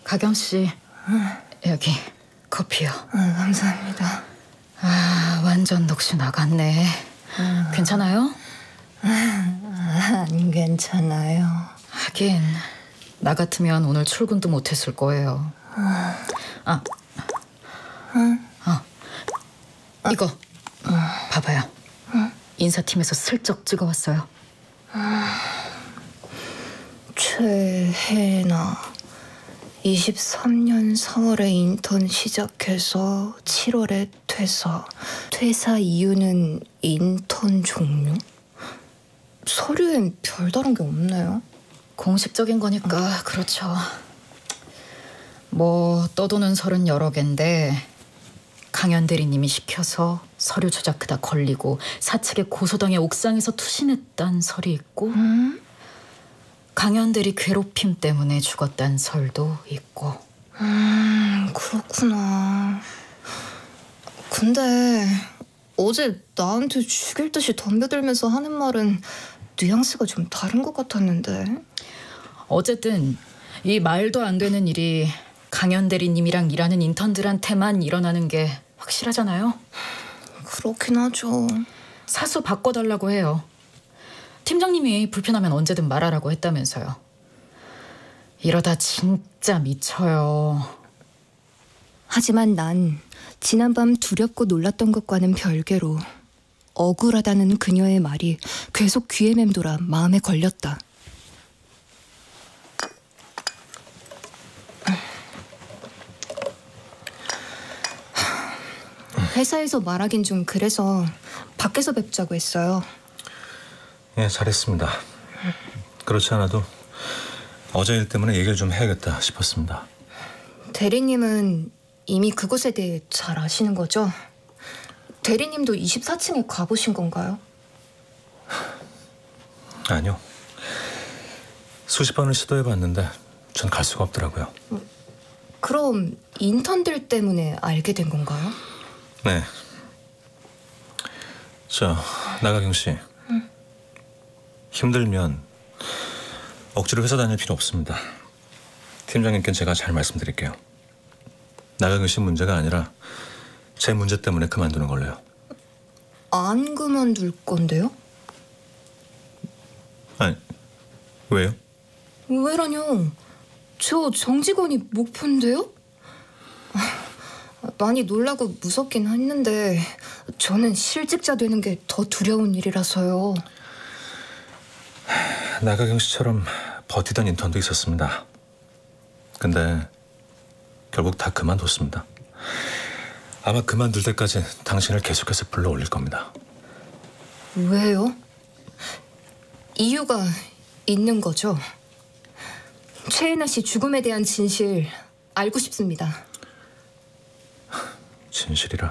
가경 씨, 여기 커피요. 감사합니다. 완전 넋이 나갔네. 괜찮아요? 안 괜찮아요. 하긴 나 같으면 오늘 출근도 못했을 거예요. 이거 봐봐요. 인사팀에서 슬쩍 찍어왔어요. 최혜나 23년 4월에 인턴 시작해서 7월에 퇴사. 퇴사 이유는 인턴 종료? 서류엔 별다른 게 없네요. 공식적인 거니까 그렇죠. 뭐 떠도는 설은 여러 갠데 강연 대리님이 시켜서 서류 조작하다 걸리고 사측에 고소당해 옥상에서 투신했단 설이 있고 강연 대리 괴롭힘 때문에 죽었단 설도 있고. 그렇구나. 근데 어제 나한테 죽일 듯이 덤벼들면서 하는 말은 뉘앙스가 좀 다른 것 같았는데. 어쨌든 이 말도 안 되는 일이 강연 대리님이랑 일하는 인턴들한테만 일어나는 게 확실하잖아요. 그렇긴 하죠. 사수 바꿔달라고 해요. 팀장님이 불편하면 언제든 말하라고 했다면서요. 이러다 진짜 미쳐요. 하지만 난 지난밤 두렵고 놀랐던 것과는 별개로 억울하다는 그녀의 말이 계속 귀에 맴돌아 마음에 걸렸다. 회사에서 말하긴 좀 그래서 밖에서 뵙자고 했어요. 예, 잘했습니다. 그렇지 않아도 어제 일 때문에 얘기를 좀 해야겠다 싶었습니다. 대리님은 이미 그곳에 대해 잘 아시는 거죠? 대리님도 24층에 가보신 건가요? 아니요. 수십 번을 시도해봤는데 전 갈 수가 없더라고요. 그럼 인턴들 때문에 알게 된 건가요? 네. 나가경 씨. 힘들면 억지로 회사 다닐 필요 없습니다. 팀장님께 제가 잘 말씀드릴게요. 나가경 씨 문제가 아니라 제 문제 때문에 그만두는 걸로요. 안 그만둘 건데요? 아니, 왜요? 왜라뇨? 저 정직원이 목표인데요? 많이 놀라고 무섭긴 했는데 저는 실직자 되는 게 더 두려운 일이라서요. 나가경 씨처럼 버티던 인턴도 있었습니다. 근데 결국 다 그만뒀습니다. 아마 그만둘 때까지 당신을 계속해서 불러올릴 겁니다. 왜요? 이유가 있는 거죠? 최혜나 씨 죽음에 대한 진실 알고 싶습니다. 진실이라.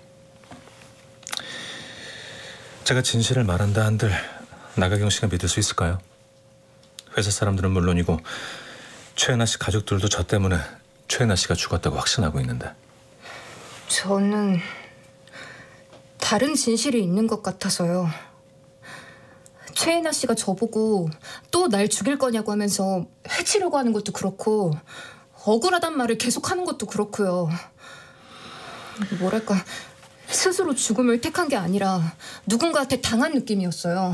제가 진실을 말한다 한들 나가경 씨가 믿을 수 있을까요? 회사 사람들은 물론이고 최혜나 씨 가족들도 저 때문에 최혜나 씨가 죽었다고 확신하고 있는데. 저는 다른 진실이 있는 것 같아서요. 최혜나 씨가 저보고 또 날 죽일 거냐고 하면서 해치려고 하는 것도 그렇고 억울하단 말을 계속하는 것도 그렇고요. 뭐랄까, 스스로 죽음을 택한 게 아니라 누군가한테 당한 느낌이었어요.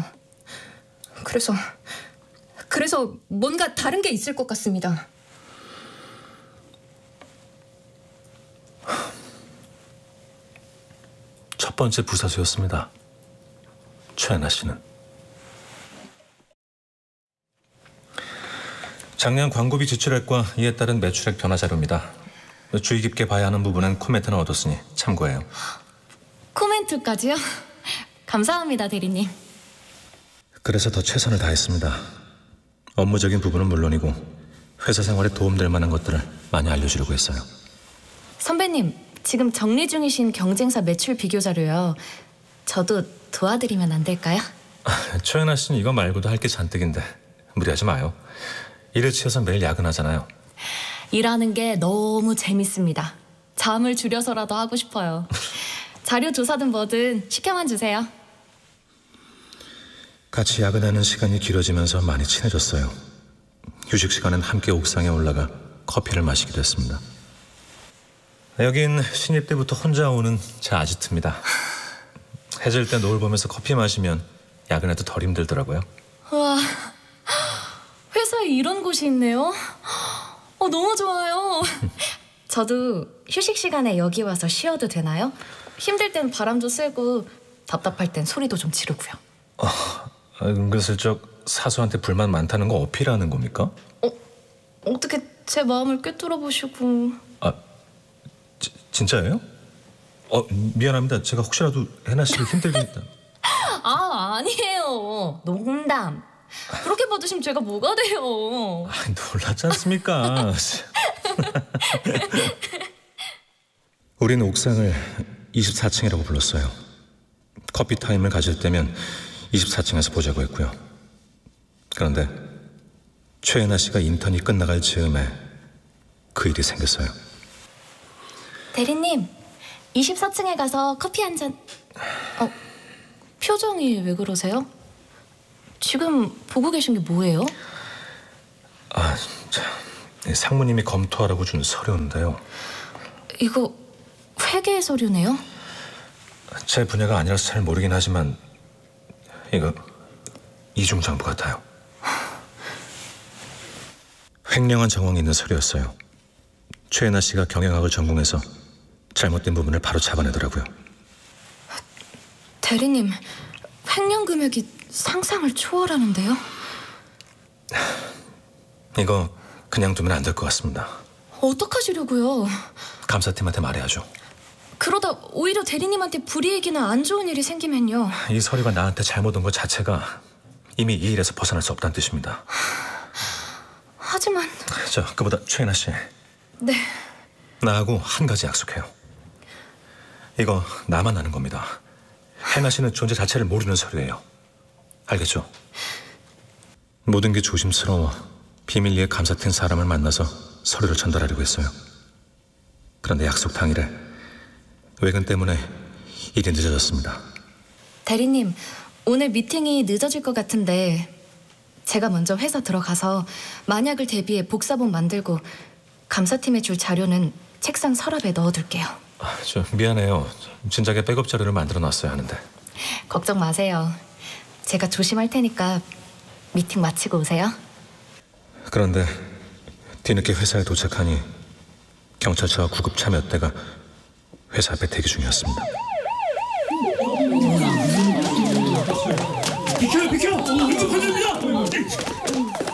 그래서 뭔가 다른 게 있을 것 같습니다. 첫 번째 부사수였습니다. 최혜나 씨는. 작년 광고비 지출액과 이에 따른 매출액 변화 자료입니다. 주의 깊게 봐야 하는 부분은 코멘트는 얻었으니 참고해요. 코멘트까지요? 감사합니다, 대리님. 그래서 더 최선을 다했습니다. 업무적인 부분은 물론이고 회사 생활에 도움될 만한 것들을 많이 알려주려고 했어요. 선배님, 지금 정리 중이신 경쟁사 매출 비교 자료요. 저도 도와드리면 안 될까요? 최연아 씨는 이거 말고도 할 게 잔뜩인데 무리하지 마요. 일에 치여서 매일 야근하잖아요. 일하는 게 너무 재밌습니다. 잠을 줄여서라도 하고 싶어요. 자료 조사든 뭐든 시켜만 주세요. 같이 야근하는 시간이 길어지면서 많이 친해졌어요. 휴식 시간엔 함께 옥상에 올라가 커피를 마시기도 했습니다. 여긴 신입 때부터 혼자 오는 제 아지트입니다. 해질 때 노을 보면서 커피 마시면 야근해도 덜 힘들더라고요. 와, 회사에 이런 곳이 있네요. 너무 좋아요. 저도 휴식 시간에 여기 와서 쉬어도 되나요? 힘들 땐 바람도 쐬고 답답할 땐 소리도 좀 지르고요. 은근슬쩍 사수한테 불만 많다는 거 어필하는 겁니까? 어떻게 제 마음을 꿰뚫어 보시고. 진짜예요? 미안합니다. 제가 혹시라도 해나 씨를 힘들게 했다. 아니에요. 농담. 그렇게 받으시면 제가 뭐가 돼요? 놀랐지 않습니까? 우리는 옥상을 24층이라고 불렀어요. 커피 타임을 가질 때면 24층에서 보자고 했고요. 그런데 최애나 씨가 인턴이 끝나갈 즈음에 그 일이 생겼어요. 대리님, 24층에 가서 커피 한 잔. 표정이 왜 그러세요? 지금 보고 계신 게 뭐예요? 상무님이 검토하라고 준 서류인데요. 이거 회계 서류네요? 제 분야가 아니라서 잘 모르긴 하지만 이거 이중장부 같아요. 횡령한 정황이 있는 서류였어요. 최애나 씨가 경영학을 전공해서 잘못된 부분을 바로 잡아내더라고요. 대리님, 횡령 금액이 상상을 초월하는데요? 이거 그냥 두면 안 될 것 같습니다. 어떡하시려고요? 감사팀한테 말해야죠. 그러다 오히려 대리님한테 불이익이나 안 좋은 일이 생기면요. 이 서류가 나한테 잘못 온 것 자체가 이미 이 일에서 벗어날 수 없다는 뜻입니다. 하지만... 그보다 최애나 씨. 네. 나하고 한 가지 약속해요. 이거 나만 아는 겁니다. 해나 씨는 존재 자체를 모르는 서류예요. 알겠죠? 모든 게 조심스러워 비밀리에 감사팀 사람을 만나서 서류를 전달하려고 했어요. 그런데 약속 당일에 외근 때문에 일이 늦어졌습니다. 대리님, 오늘 미팅이 늦어질 것 같은데 제가 먼저 회사 들어가서 만약을 대비해 복사본 만들고 감사팀에 줄 자료는 책상 서랍에 넣어둘게요. 미안해요. 진작에 백업 자료를 만들어 놨어야 하는데. 걱정 마세요. 제가 조심할 테니까 미팅 마치고 오세요. 그런데 뒤늦게 회사에 도착하니 경찰차와 구급차 몇 대가 회사 앞에 대기 중이었습니다.